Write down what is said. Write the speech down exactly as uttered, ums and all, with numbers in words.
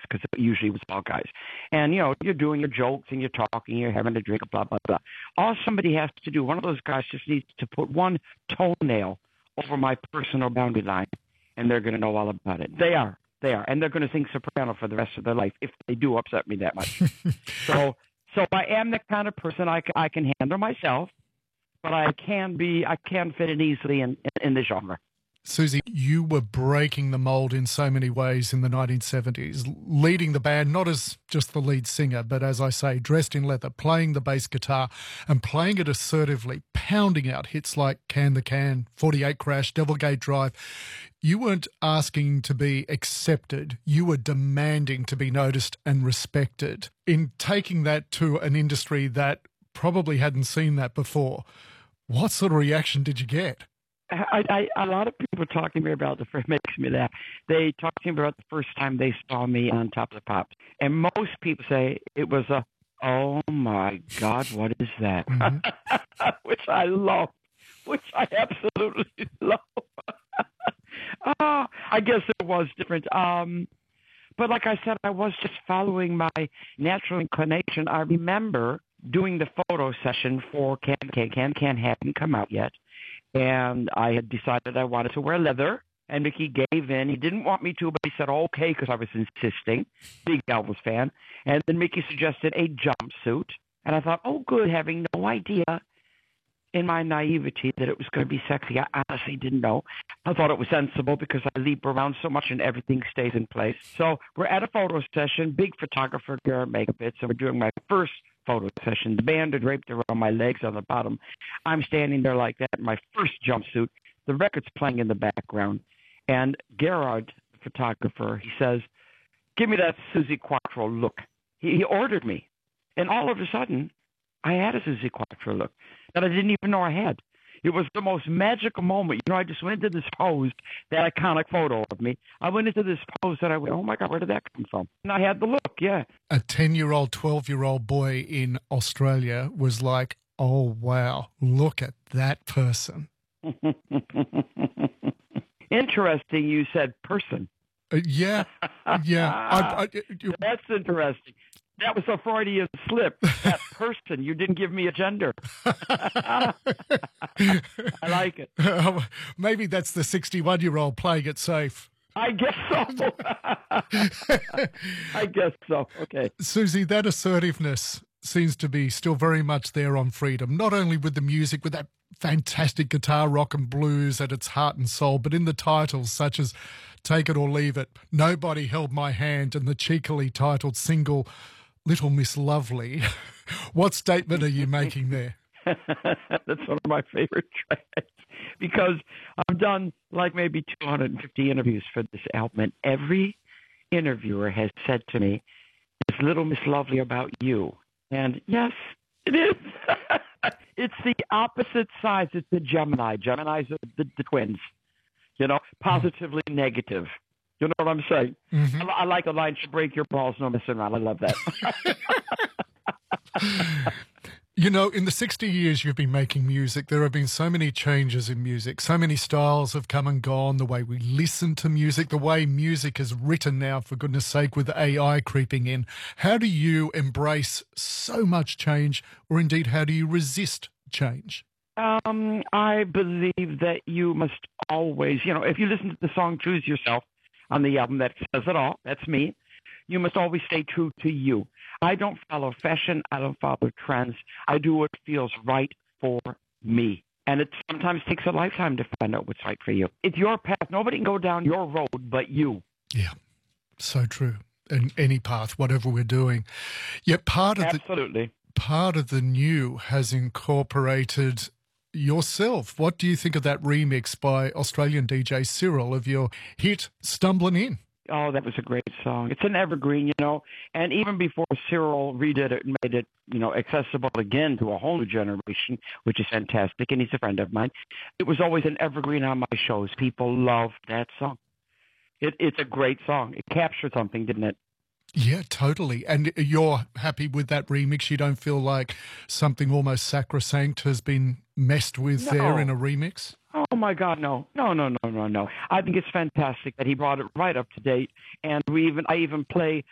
because it usually was all guys. And, you know, you're doing your jokes and you're talking, you're having a drink, blah, blah, blah. All somebody has to do, one of those guys just needs to put one toenail over my personal boundary line, and they're going to know all about it. They are. They are. And they're going to sing soprano for the rest of their life if they do upset me that much. so so I am the kind of person I, I can handle myself, but I can be, I can fit in easily in, in, in the genre. Susie, you were breaking the mold in so many ways in the nineteen seventies, leading the band not as just the lead singer, but as I say, dressed in leather, playing the bass guitar and playing it assertively, pounding out hits like Can the Can, forty-eight Crash, Devil Gate Drive. You weren't asking to be accepted, you were demanding to be noticed and respected. In taking that to an industry that probably hadn't seen that before, what sort of reaction did you get? I, I, a lot of people talk to me about the first, makes me laugh. They talk to me about the first time they saw me on Top of the Pops. And most people say it was a, oh my God, what is that? Mm-hmm. Which I love, which I absolutely love. oh, I guess it was different. Um, but like I said, I was just following my natural inclination. I remember doing the photo session for Can Can. Can Can hadn't come out yet. And I had decided I wanted to wear leather, and Mickey gave in. He didn't want me to, but he said, okay, because I was insisting. Big Elvis fan. And then Mickey suggested a jumpsuit. And I thought, oh, good, having no idea in my naivety that it was going to be sexy. I honestly didn't know. I thought it was sensible because I leap around so much and everything stays in place. So we're at a photo session, big photographer, Garrett Megabits, and we're doing my first photo session. The band are draped around my legs on the bottom. I'm standing there like that in my first jumpsuit. The record's playing in the background. And Gerard, the photographer, he says, give me that Suzi Quatro look. He, he ordered me. And all of a sudden, I had a Suzi Quatro look that I didn't even know I had. It was the most magical moment. You know, I just went into this pose, that iconic photo of me. I went into this pose and I went, oh, my God, where did that come from? And I had the look, yeah. A ten-year-old, twelve-year-old boy in Australia was like, oh, wow, look at that person. Interesting you said person. Uh, yeah, yeah. I, I, you, That's interesting. That was a Freudian slip. That person, you didn't give me a gender. I like it. Uh, maybe that's the sixty-one-year-old playing it safe. I guess so. I guess so. Okay. Susie, that assertiveness seems to be still very much there on Freedom, not only with the music, with that fantastic guitar, rock and blues at its heart and soul, but in the titles such as Take It or Leave It, Nobody Held My Hand, and the cheekily titled single Little Miss Lovely. What statement are you making there? That's one of my favorite tracks because I've done like maybe two hundred fifty interviews for this album, and every interviewer has said to me, is Little Miss Lovely about you? And yes, it is. It's the opposite sides. It's the Gemini. Geminis are the, the twins, you know, positively mm. negative. You know what I'm saying? Mm-hmm. I, I like the line, should break your balls, no messing around. I love that. You know, in the sixty years you've been making music, there have been so many changes in music. So many styles have come and gone, the way we listen to music, the way music is written now, for goodness sake, with A I creeping in. How do you embrace so much change, or indeed, how do you resist change? Um, I believe that you must always, you know, if you listen to the song Choose Yourself on the album, that says it all, that's me. You must always stay true to you. I don't follow fashion. I don't follow trends. I do what feels right for me. And it sometimes takes a lifetime to find out what's right for you. It's your path. Nobody can go down your road but you. Yeah, so true. In any path, whatever we're doing. Yet part of Absolutely. the part of the new has incorporated yourself. What do you think of that remix by Australian D J Cyril of your hit Stumbling In? Oh, that was a great song. It's an evergreen, you know, and even before Cyril redid it and made it, you know, accessible again to a whole new generation, which is fantastic, and he's a friend of mine, it was always an evergreen on my shows. People loved that song. It, it's a great song. It captured something, didn't it? Yeah, totally. And you're happy with that remix? You don't feel like something almost sacrosanct has been messed with no. there in a remix? Oh, my God, no. No, no, no, no, no. I think it's fantastic that he brought it right up to date. And we even I even play